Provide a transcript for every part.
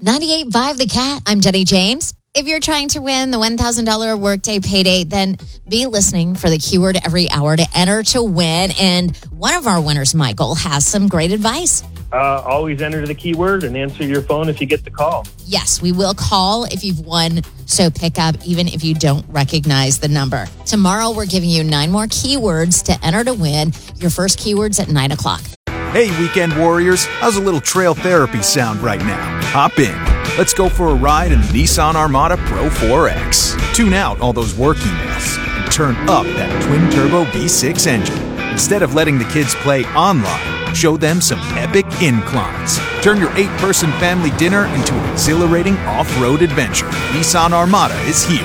98.5 The Cat. I'm Jenny James. If you're trying to win the $1,000 workday payday, then be listening for the keyword every hour to enter to win. And one of our winners, Michael, has some great advice. Always enter the keyword and answer your phone if you get the call. Yes, we will call if you've won, so pick up even if you don't recognize the number. Tomorrow, we're giving you 9 more keywords to enter to win. Your first keyword's at 9 o'clock. Hey, weekend warriors, how's a little trail therapy sound right now? Hop in. Let's go for a ride in the Nissan Armada Pro 4X. Tune out all those work emails and turn up that twin-turbo V6 engine. Instead of letting the kids play online, show them some epic inclines. Turn your 8-person family dinner into an exhilarating off-road adventure. Nissan Armada is here.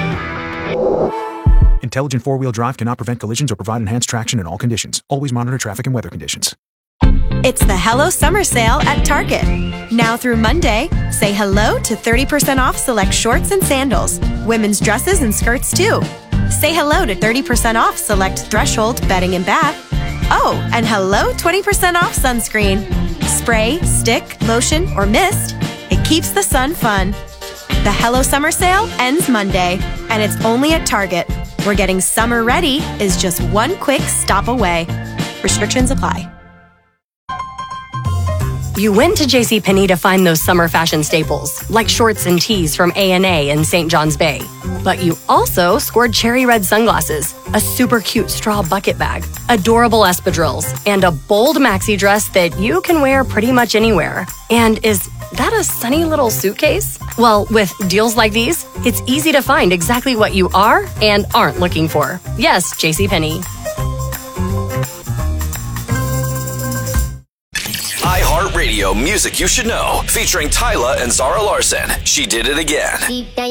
Intelligent four-wheel drive cannot prevent collisions or provide enhanced traction in all conditions. Always monitor traffic and weather conditions. It's the Hello Summer Sale at Target. Now through Monday, say hello to 30% off select shorts and sandals. Women's dresses and skirts too. Say hello to 30% off select Threshold bedding and bath. Oh, and hello 20% off sunscreen. Spray, stick, lotion, or mist. It keeps the sun fun. The Hello Summer Sale ends Monday, and it's only at Target, where getting summer ready is just one quick stop away. Restrictions apply. You went to JCPenney to find those summer fashion staples, like shorts and tees from A&A in St. John's Bay. But you also scored cherry red sunglasses, a super cute straw bucket bag, adorable espadrilles, and a bold maxi dress that you can wear pretty much anywhere. And is that a sunny little suitcase? Well, with deals like these, it's easy to find exactly what you are and aren't looking for. Yes, JCPenney. iHeartRadio Music You Should Know, featuring Tyla and Zara Larson. She Did It Again.